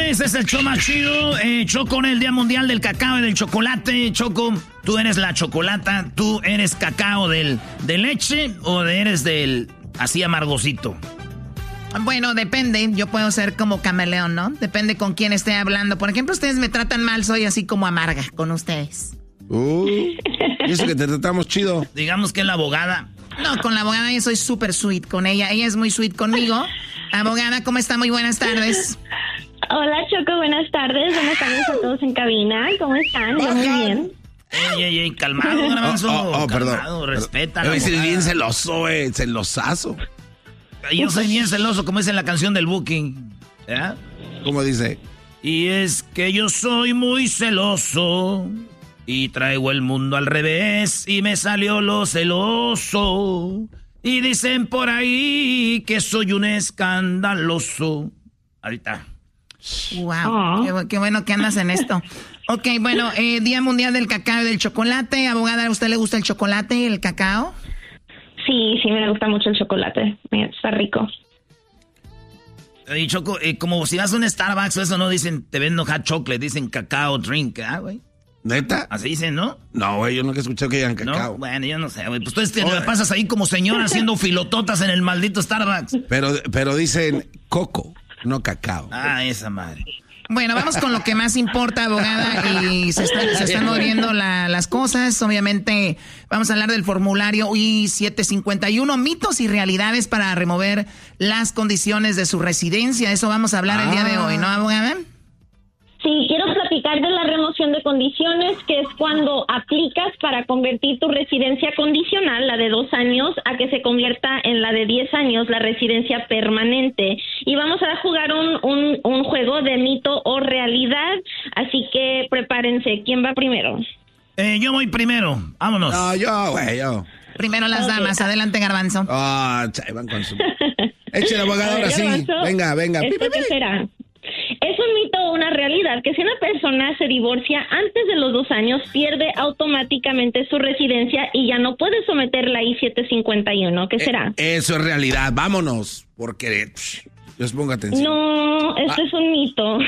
Este es el show más chido. Choco, en el Día Mundial del Cacao y del Chocolate. Choco, tú eres la chocolata. ¿Tú eres cacao de leche o eres del así amargosito? Bueno, depende. Yo puedo ser como camaleón, ¿no? Depende con quién esté hablando. Por ejemplo, ustedes me tratan mal, soy así como amarga con ustedes. Eso que te tratamos chido. Digamos que es la abogada. No, con la abogada yo soy súper sweet con ella. Ella es muy sweet conmigo. Abogada, ¿cómo está? Muy buenas tardes. Hola, Choco, buenas tardes. Buenas tardes a todos en cabina. ¿Cómo están? Yo muy bien. Ey, calmado, Garbanzo. Calmado, perdón. Respeta. Debe ser bien celoso, celosazo. Yo soy bien celoso, como dice en la canción del Booking. ¿Ya? ¿Cómo dice? Y es que yo soy muy celoso y traigo el mundo al revés y me salió lo celoso. Y dicen por ahí que soy un escandaloso. Ahorita. Wow, qué bueno que andas en esto. Ok, bueno, Día Mundial del Cacao y del Chocolate. Abogada, ¿a usted le gusta el chocolate y el cacao? Sí, me gusta mucho el chocolate. Está rico. Y Choco, como si vas a un Starbucks o eso, no dicen, te vendo hot chocolate, dicen cacao drink, ¿ah, güey? ¿Neta? Así dicen, ¿no? No, güey, yo nunca he escuchado que digan cacao. ¿No? Bueno, yo no sé, güey. Pues tú te la pasas ahí como señora haciendo filototas en el maldito Starbucks. Pero dicen coco, no cacao. Ah, esa madre. Bueno, vamos con lo que más importa, abogada, y se están moviendo las cosas. Obviamente, vamos a hablar del formulario I-751, mitos y realidades para remover las condiciones de su residencia. Eso vamos a hablar el día de hoy, ¿no, abogada? Sí, quiero platicar de la remoción de condiciones, que es cuando aplicas para convertir tu residencia condicional, la de 2 años, a que se convierta en la de 10 años, la residencia permanente. Y vamos a jugar un juego de mito o realidad, así que prepárense. ¿Quién va primero? Yo voy primero. Vámonos. No, yo. Primero las damas. Adelante, Garbanzo. Van con su... Échale, abogado, ahora sí. Venga. ¿Qué será? Es un mito o una realidad que si una persona se divorcia antes de los 2 años, pierde automáticamente su residencia y ya no puede someter la I-751. ¿Qué será? Eso es realidad. Vámonos, porque Dios ponga atención. No, esto es un mito.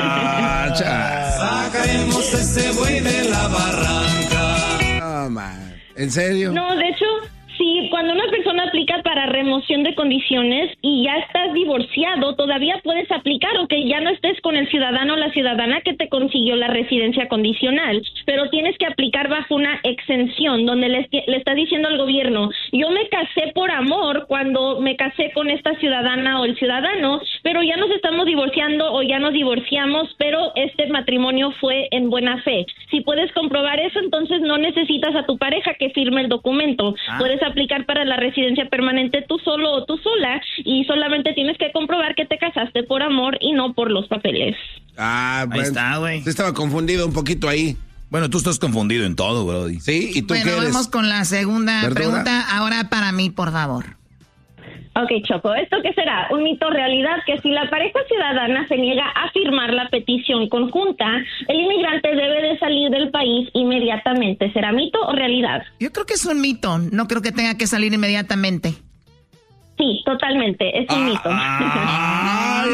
Sacaremos ese buey de la barranca. No, man. ¿En serio? No, de hecho... Sí, cuando una persona aplica para remoción de condiciones y ya estás divorciado, todavía puedes aplicar, aunque ya no estés con el ciudadano o la ciudadana que te consiguió la residencia condicional, pero tienes que aplicar bajo una exención donde le estás diciendo al gobierno, yo me casé por amor cuando me casé con esta ciudadana o el ciudadano, pero ya nos estamos divorciando o ya nos divorciamos, pero este matrimonio fue en buena fe. Si puedes comprobar eso, entonces no necesitas a tu pareja que firme el documento. Puedes aplicar para la residencia permanente tú solo o tú sola y solamente tienes que comprobar que te casaste por amor y no por los papeles. Bueno, ahí está, güey. Estaba confundido un poquito ahí. Bueno, tú estás confundido en todo, brody. Sí, ¿y tú qué eres? Bueno, vamos con la segunda pregunta. Ahora para mí, por favor. Ok, Choco, ¿esto qué será? Un mito o realidad que si la pareja ciudadana se niega a firmar la petición conjunta, el inmigrante debe de salir del país inmediatamente. ¿Será mito o realidad? Yo creo que es un mito. No creo que tenga que salir inmediatamente. Sí, totalmente. Es un mito. Ay.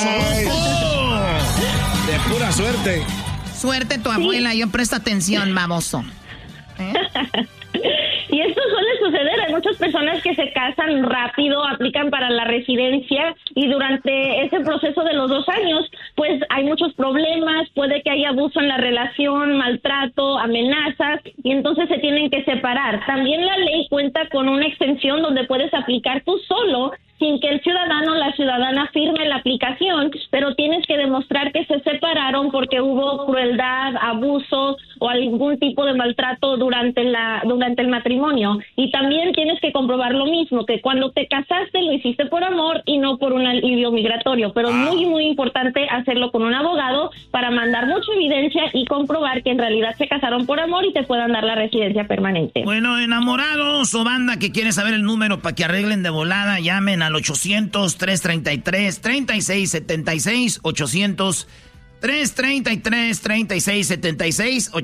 De pura suerte. Suerte tu abuela. Yo presto atención, baboso. Y esto suele suceder. Hay muchas personas que se casan rápido, aplican para la residencia y durante ese proceso de los 2 años, pues hay muchos problemas, puede que haya abuso en la relación, maltrato, amenazas y entonces se tienen que separar. También la ley cuenta con una extensión donde puedes aplicar tú solo sin que el ciudadano o la ciudadana firme la aplicación, pero tienes que demostrar que se separaron porque hubo crueldad, abuso o algún tipo de maltrato durante el matrimonio. Y también tienes que comprobar lo mismo, que cuando te casaste lo hiciste por amor y no por un alivio migratorio. Pero es muy, muy importante hacerlo con un abogado para mandar mucha evidencia y comprobar que en realidad se casaron por amor y te puedan dar la residencia permanente. Bueno, enamorados o banda que quiere saber el número para que arreglen de volada, llamen al 800-333-3676, 800-333-3676,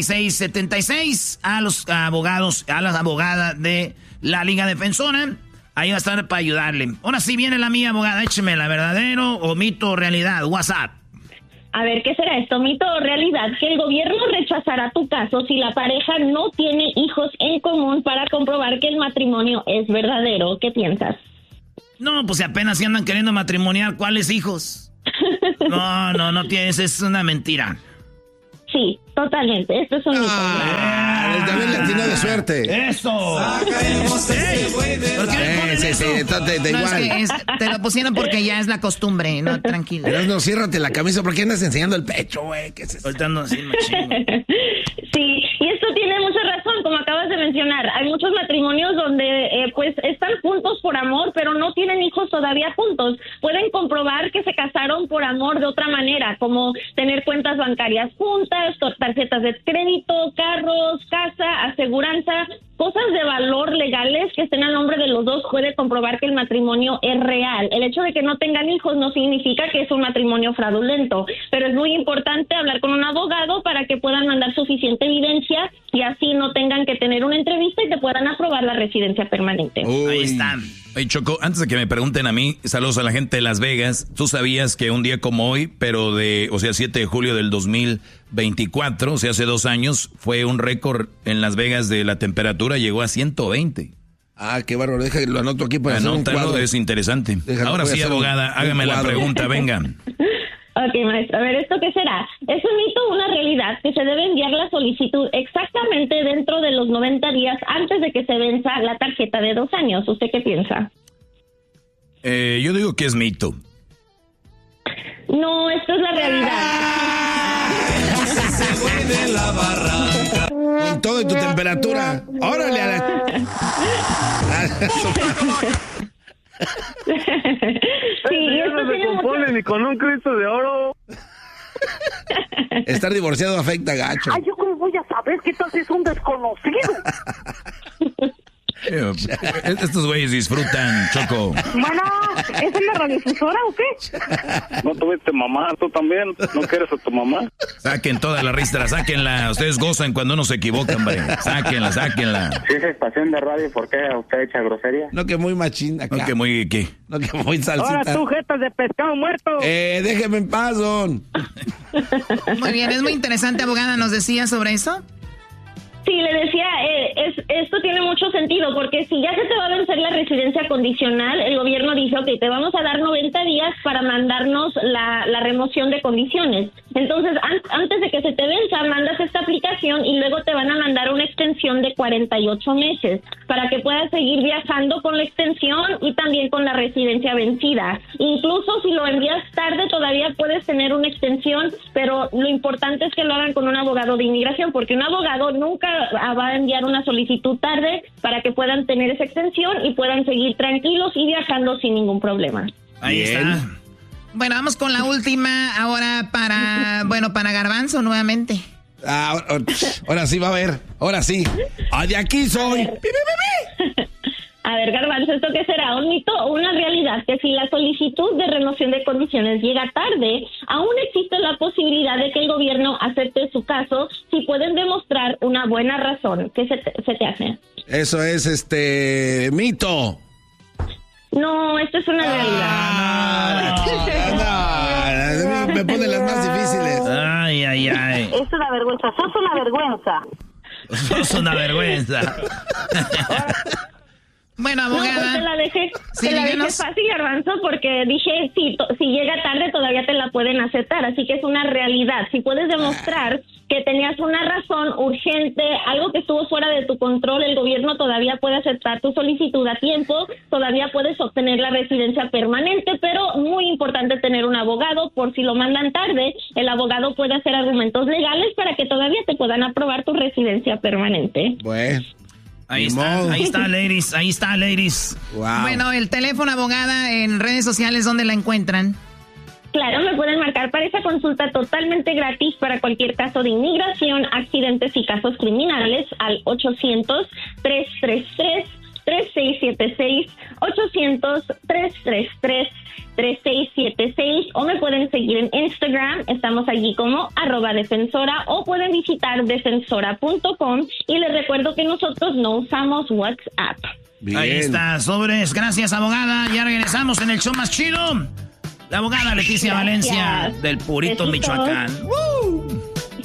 800-333-3676, a los abogados, a la abogada de la Liga Defensora. ahí va a estar para ayudarle. Ahora sí viene la mía, abogada, écheme la verdadero o mito o realidad, WhatsApp. A ver, ¿qué será esto? ¿Mito o realidad? Que el gobierno rechazará tu caso si la pareja no tiene hijos en común para comprobar que el matrimonio es verdadero. ¿Qué piensas? No, pues si apenas se andan queriendo matrimoniar, ¿cuáles hijos? No tienes, es una mentira. Sí, totalmente, esto es un mito. También le atinó de suerte. ¡Eso! ¿Por qué me ponen eso? Da igual. Es que te lo pusieron porque ya es la costumbre, no, tranquilo. Pero no, ciérrate la camisa, ¿por qué andas enseñando el pecho, güey? ¿Qué es eso? Ahorita ando así, machín. Sí, y esto tiene mucha razón, como acabas de mencionar. Hay muchos matrimonios donde pues están juntos por amor, pero no tienen hijos todavía juntos. Pueden comprobar que se casaron por amor de otra manera, como tener cuentas bancarias juntas, tarjetas de crédito, carros, casa, aseguranza, cosas de valor legales que estén a nombre de los dos. Puede comprobar que el matrimonio es real. El hecho de que no tengan hijos no significa que es un matrimonio fraudulento, pero es muy importante hablar con un abogado para que puedan mandar suficiente evidencia y así no tengan que tener una entrevista y te puedan aprobar la residencia permanente. Ahí están. Oye, Choco, antes de que me pregunten a mí, saludos a la gente de Las Vegas. ¿Tú sabías que un día como hoy, pero 7 de julio del 2024, o sea, hace 2 años, fue un récord en Las Vegas de la temperatura, llegó a 120? Ah, qué bárbaro, déjalo, anoto aquí para hacer un Anótalo, cuadro. es interesante. Déjalo, Ahora voy a sí, hacer abogada, hágame la pregunta, venga. Ok, maestro, a ver, ¿esto qué será? ¿Es un mito o una realidad que se debe enviar la solicitud exactamente dentro de los 90 días antes de que se venza la tarjeta de 2 años? ¿Usted qué piensa? Yo digo que es mito. No, esto es la realidad. Se fue de la barranca. Con todo y tu temperatura. Órale a la... Sí, y esto tiene mucho... ni con un Cristo de oro. Estar divorciado afecta gacho. Ay, ¿yo cómo voy a saber que tal es un desconocido? Estos güeyes disfrutan, Choco. Bueno, ¿es en la radiodifusora o qué? No tuviste mamá, tú también. ¿No quieres a tu mamá? Saquen toda la ristra, sáquenla. Ustedes gozan cuando uno se equivoca, hombre. Sáquenla. Si es estación de radio, ¿por qué usted echa grosería? No, que muy machín acá. No, que muy, ¿qué? No, que muy salsita. Ahora tú, jetas de pescado muerto. Déjeme en paz, don. Muy bien, es muy interesante, abogada. ¿Nos decía sobre eso? Sí, le decía, esto tiene mucho sentido, porque si ya se te va a vencer la residencia condicional, el gobierno dice, ok, te vamos a dar 90 días para mandarnos la remoción de condiciones. Entonces, antes de que se te venza, mandas esta aplicación y luego te van a mandar una extensión de 48 meses para que puedas seguir viajando con la extensión y también con la residencia vencida. Incluso si lo envías tarde, todavía puedes tener una extensión, pero lo importante es que lo hagan con un abogado de inmigración, porque un abogado nunca va a enviar una solicitud tarde para que puedan tener esa extensión y puedan seguir tranquilos y viajando sin ningún problema. Ahí está. Bueno, vamos con la última ahora para Garbanzo nuevamente. Ahora sí va a haber. Ahora sí. De aquí soy. A ver, Garbanzo, ¿esto qué será? ¿Un mito o una realidad? Que si la solicitud de remoción de condiciones llega tarde, aún existe la posibilidad de que el gobierno acepte su caso si pueden demostrar una buena razón. ¿Qué se te hace? Eso es mito. No, esto es una realidad. No, me pone las más difíciles. Ay. Es una vergüenza, sos una vergüenza. Sos una vergüenza. Bueno, abogada. No, pues te la dejé fácil, Garbanzo, porque dije, si llega tarde todavía te la pueden aceptar, así que es una realidad. Si puedes demostrar que tenías una razón urgente, algo que estuvo fuera de tu control, el gobierno todavía puede aceptar tu solicitud a tiempo, todavía puedes obtener la residencia permanente, pero muy importante tener un abogado, por si lo mandan tarde, el abogado puede hacer argumentos legales para que todavía te puedan aprobar tu residencia permanente. Bueno. Ahí está, ladies. Wow. Bueno, el teléfono, abogada, en redes sociales, ¿dónde la encuentran? Claro, me pueden marcar para esa consulta totalmente gratis para cualquier caso de inmigración, accidentes y casos criminales al 800-333-3676, 800-333-3676, o me pueden seguir en Instagram, estamos allí como @defensora, o pueden visitar defensora.com, y les recuerdo que nosotros no usamos WhatsApp. Bien. Ahí está, sobres. Gracias, abogada. Ya regresamos en el show más chido. La abogada Leticia Valencia del Purito, Besitos. Michoacán.